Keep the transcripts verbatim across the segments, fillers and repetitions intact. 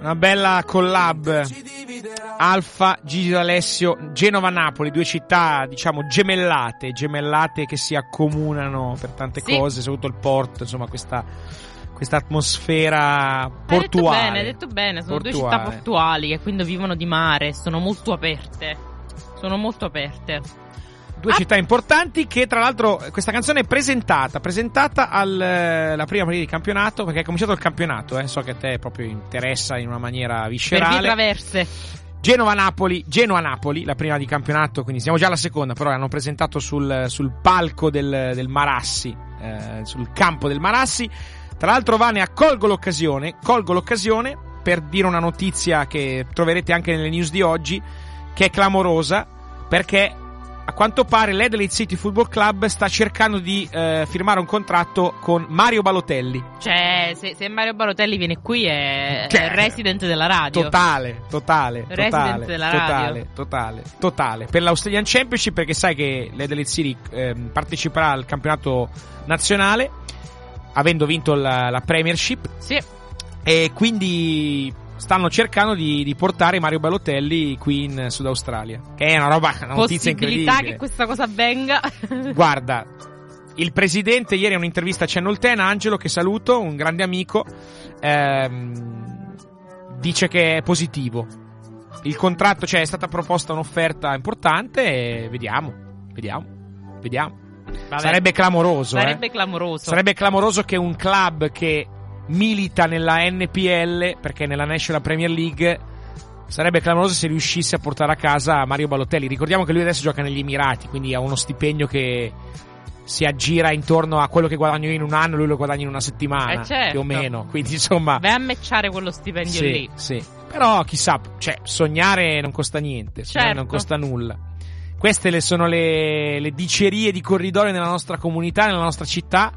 Una bella collab Alfa, Gigi D'Alessio, Genova-Napoli, due città diciamo gemellate, gemellate che si accomunano per tante sì. cose, soprattutto il porto, insomma questa questa atmosfera portuale. Hai detto bene, hai detto bene, sono portuale. Due città portuali che quindi vivono di mare, sono molto aperte, sono molto aperte. Due ah. città importanti che tra l'altro questa canzone è presentata presentata alla prima partita di campionato, perché è cominciato il campionato, eh. So che a te proprio interessa in una maniera viscerale. Per vie traverse. Genova-Napoli, Genoa-Napoli, la prima di campionato, quindi siamo già alla seconda, però l'hanno presentato sul, sul palco del, del Marassi, eh, sul campo del Marassi. Tra l'altro Vane, colgo l'occasione, colgo l'occasione per dire una notizia che troverete anche nelle news di oggi, che è clamorosa, perché a quanto pare l'Adelaide City Football Club sta cercando di eh, firmare un contratto con Mario Balotelli. Cioè, se, se Mario Balotelli viene qui è, è resident della radio. Totale, totale, resident totale, della totale, radio. totale, totale. Per l'Australian Championship, perché sai che l'Adelaide City eh, parteciperà al campionato nazionale, avendo vinto la, la Premiership. Sì. E quindi stanno cercando di, di portare Mario Balotelli qui in Sud Australia, che è una roba, una notizia incredibile. Possibilità che questa cosa avvenga. Guarda, il presidente ieri in un'intervista a Channel dieci, Angelo, che saluto, un grande amico, ehm, dice che è positivo il contratto, cioè è stata proposta un'offerta importante e vediamo, vediamo, vediamo. Vabbè, sarebbe clamoroso, sarebbe eh. clamoroso. Sarebbe clamoroso che un club che milita nella N P L, perché nella National Premier League, sarebbe clamoroso se riuscisse a portare a casa Mario Balotelli. Ricordiamo che lui adesso gioca negli Emirati, quindi ha uno stipendio che si aggira intorno a quello che guadagno io in un anno, lui lo guadagna in una settimana, eh certo. più o meno. Quindi insomma, vai a matchare quello stipendio sì, lì. Sì. Però chissà, cioè sognare non costa niente, certo. non costa nulla. Queste le sono le, le dicerie di corridoio nella nostra comunità, nella nostra città.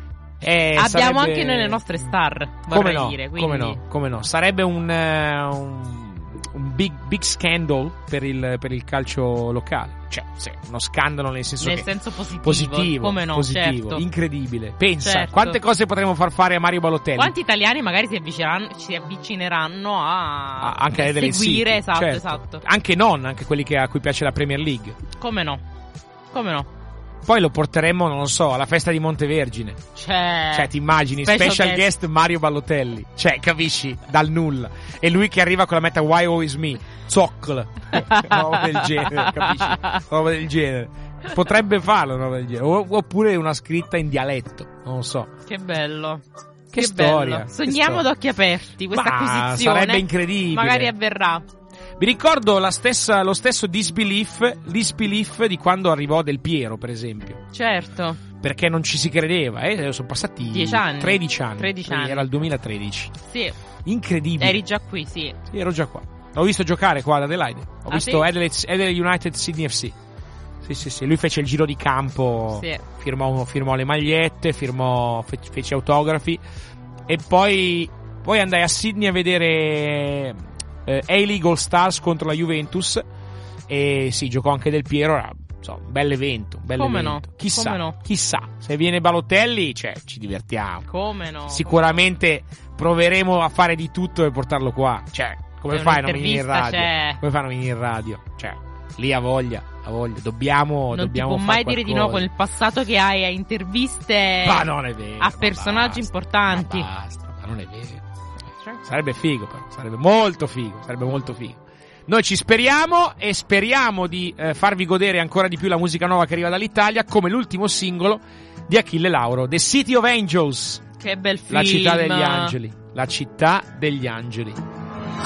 Eh, Abbiamo sarebbe... anche noi le nostre star, come no, dire, quindi... come no, come no. Sarebbe un, uh, un, un big, big scandal per il, per il calcio locale. Cioè, sì, uno scandalo nel senso nel che senso positivo, positivo, come no, positivo, certo. Incredibile. Pensa, certo. Quante cose potremmo far fare a Mario Balotelli. Quanti italiani magari si avvicineranno, si avvicineranno a, a anche a seguire, City, esatto, certo. esatto. Anche non, anche quelli che, a cui piace la Premier League. Come no, come no. Poi lo porteremmo, non lo so, alla festa di Montevergine. Cioè, cioè ti immagini, special, special guest. guest Mario Balotelli. Cioè, capisci? Dal nulla. E lui che arriva con la meta Why Always Me? Zoccolo. Roba del genere, capisci? Roba del genere. Potrebbe farlo, roba del genere. O, oppure una scritta in dialetto, non lo so. Che bello. Che, che storia. Bello. Sogniamo ad occhi aperti questa Ma acquisizione. Sarebbe incredibile. Magari avverrà. Vi ricordo la stessa, lo stesso disbelief, disbelief di quando arrivò Del Piero, per esempio. Certo. Perché non ci si credeva, eh? Sono passati dieci anni. tredici anni. tredici anni. Era il duemilatredici. Sì. Incredibile. Eri già qui, sì. Sì, ero già qua. L'ho visto giocare qua ad Adelaide. Ho ah, visto sì? Adelaide, Adelaide United Sydney F C. Sì, sì, sì. Lui fece il giro di campo. Sì. Firmò, firmò le magliette, firmò, fe, fece autografi. E poi, poi andai a Sydney a vedere eh, A-League All Stars contro la Juventus. E sì, giocò anche Del Piero. Era, insomma, un bel evento. Un bel Come evento. no? Chissà, Come no? chissà. Se viene Balotelli, cioè, ci divertiamo. Come no? Sicuramente proveremo a fare di tutto per portarlo qua. Cioè, come fai a non venire in radio? C'è. Come fai a non venire in radio? Cioè, lì ha voglia, ha voglia. Dobbiamo, non dobbiamo ti può mai dire di no con il passato che hai a interviste. Ma non è vero. A personaggi basta, importanti. Ma basta, ma non è vero. Sarebbe figo, però. Sarebbe molto figo. Sarebbe molto figo. Noi ci speriamo e speriamo di eh, farvi godere ancora di più la musica nuova che arriva dall'Italia, come l'ultimo singolo di Achille Lauro, The City of Angels. Che bel film. La città degli angeli. La città degli angeli.